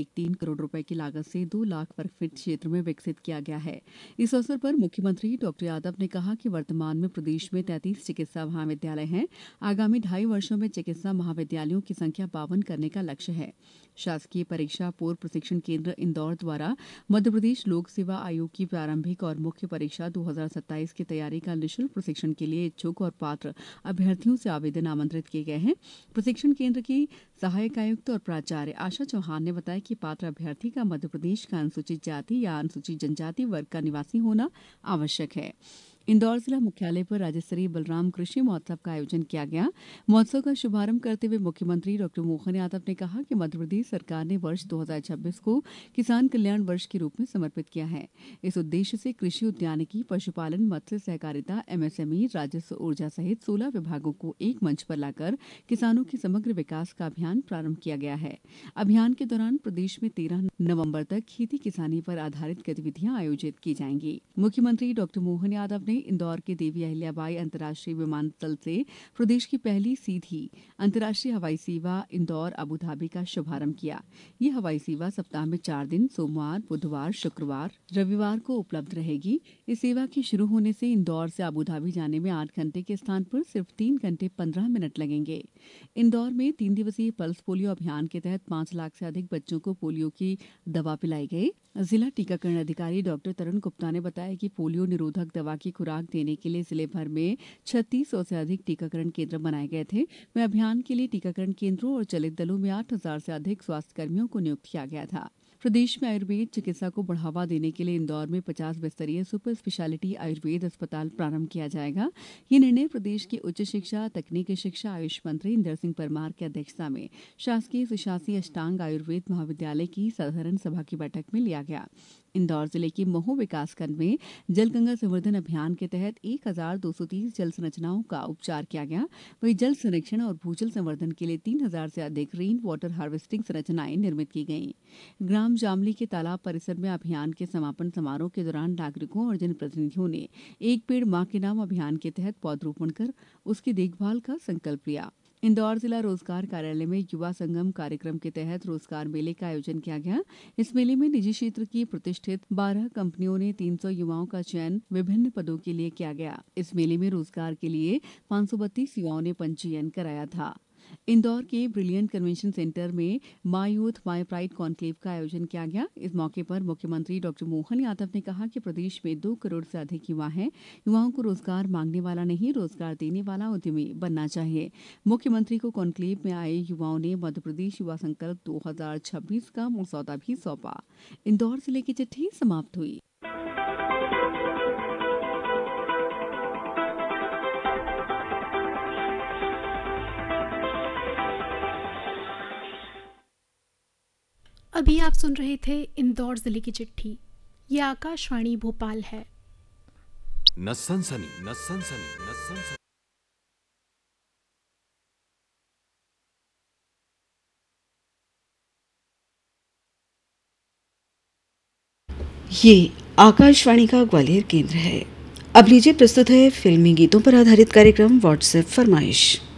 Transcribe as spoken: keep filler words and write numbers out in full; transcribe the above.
एक तीन करोड़ रुपए की लागत से दो लाख वर्ग फीट क्षेत्र में विकसित किया गया है। इस अवसर पर मुख्यमंत्री डॉक्टर यादव ने कहा कि वर्तमान में प्रदेश में तैंतीस चिकित्सा महाविद्यालय हैं। आगामी ढाई वर्षों में चिकित्सा महाविद्यालयों की संख्या बावन करने का लक्ष्य है। शासकीय परीक्षा पूर्व प्रशिक्षण केंद्र इंदौर द्वारा मध्यप्रदेश लोक सेवा आयोग की प्रारंभिक और मुख्य परीक्षा दो हज़ार सत्ताईस की तैयारी का निःशुल्क प्रशिक्षण के लिए इच्छुक और पात्र अभ्यर्थियों से आवेदन आमंत्रित किए गए हैं। प्रशिक्षण केंद्र की सहायक आयुक्त और प्राचार्य आशा चौहान ने बताया कि पात्र अभ्यर्थी का मध्यप्रदेश का अनुसूचित जाति या अनुसूचित जनजाति वर्ग का निवासी होना आवश्यक है। इंदौर जिला मुख्यालय पर राज्य स्तरीय बलराम कृषि महोत्सव का आयोजन किया गया। महोत्सव का शुभारंभ करते हुए मुख्यमंत्री डॉक्टर मोहन यादव ने कहा कि मध्यप्रदेश सरकार ने वर्ष दो हज़ार छब्बीस को किसान कल्याण वर्ष के रूप में समर्पित किया है। इस उद्देश्य से कृषि उद्यानिकी, पशुपालन, मत्स्य सहकारिता, एमएसएमई, राजस्व, ऊर्जा सहित सोलह विभागों को एक मंच पर लाकर किसानों के समग्र विकास का अभियान प्रारंभ किया गया है। अभियान के दौरान प्रदेश में तेरह नवम्बर तक खेती किसानी पर आधारित गतिविधियां आयोजित की जाएंगी। मुख्यमंत्री डॉक्टर मोहन यादव ने इंदौर के देवी अहिल्याबाई अंतर्राष्ट्रीय विमानतल से प्रदेश की पहली सीधी अंतर्राष्ट्रीय हवाई सेवा इंदौर अबुधाबी का शुभारंभ किया। ये हवाई सेवा सप्ताह में चार दिन सोमवार, बुधवार, शुक्रवार, रविवार को उपलब्ध रहेगी। इस सेवा के शुरू होने से इंदौर से अबुधाबी जाने में आठ घंटे के स्थान पर सिर्फ तीन घंटे पंद्रह मिनट लगेंगे। इंदौर में तीन दिवसीय पल्स पोलियो अभियान के तहत पांच लाख से अधिक बच्चों को पोलियो की दवा पिलाई गई। जिला टीकाकरण अधिकारी डॉक्टर तरुण गुप्ता ने बताया कि पोलियो निरोधक दवा की खुराक देने के लिए जिले भर में छत्तीस सौ से अधिक टीकाकरण केंद्र बनाए गए थे। वहीं अभियान के लिए टीकाकरण केंद्रों और चलित दलों में आठ हजार से अधिक स्वास्थ्य कर्मियों को नियुक्त किया गया था। प्रदेश में आयुर्वेद चिकित्सा को बढ़ावा देने के लिए इंदौर में पचास बिस्तरीय सुपर स्पेशलिटी आयुर्वेद अस्पताल प्रारंभ किया जाएगा। ये निर्णय प्रदेश के उच्च शिक्षा, तकनीकी शिक्षा, आयुष मंत्री इंदर सिंह परमार की अध्यक्षता में शासकीय सुशासी अष्टांग आयुर्वेद महाविद्यालय की साधारण सभा की बैठक में लिया गया। इंदौर जिले के महो विकासखंड में जल गंगा संवर्धन अभियान के तहत एक हजार दो सौ तीस जल संरचनाओं का उपचार किया गया। वहीं जल संरक्षण और भूजल संवर्धन के लिए तीन हजार से अधिक रेन वाटर हार्वेस्टिंग संरचनाएं निर्मित की गईं। ग्राम जामली के तालाब परिसर में अभियान के समापन समारोह के दौरान नागरिकों और जनप्रतिनिधियों ने एक पेड़ मां के नाम अभियान के तहत पौधरोपण कर उसकी देखभाल का संकल्प लिया। इंदौर जिला रोजगार कार्यालय में युवा संगम कार्यक्रम के तहत रोजगार मेले का आयोजन किया गया। इस मेले में निजी क्षेत्र की प्रतिष्ठित बारह कंपनियों ने तीन सौ युवाओं का चयन विभिन्न पदों के लिए किया गया। इस मेले में रोजगार के लिए पांच सौ बत्तीस युवाओं ने पंजीयन कराया था। इंदौर के ब्रिलियंट कन्वेंशन सेंटर में माई यूथ माई प्राइड कॉन्क्लेव का आयोजन किया गया। इस मौके पर मुख्यमंत्री डॉक्टर मोहन यादव ने कहा कि प्रदेश में दो करोड़ से अधिक युवा हैं। युवाओं को रोजगार मांगने वाला नहीं, रोजगार देने वाला उद्यमी बनना चाहिए। मुख्यमंत्री को कॉन्क्लेव में आए युवाओं ने मध्यप्रदेश युवा संकल्प दो हज़ार छब्बीस का मसौदा भी सौंपा। इंदौर जिले की चिट्ठी समाप्त हुई। अभी आप सुन रहे थे इंदौर जिले की चिट्ठी। ये आकाशवाणी भोपाल है। न सनसनी न सनसनी न सनसनी। ये आकाशवाणी का ग्वालियर केंद्र है। अब लीजिए प्रस्तुत है फिल्मी गीतों पर आधारित कार्यक्रम व्हाट्सएप फरमाइश।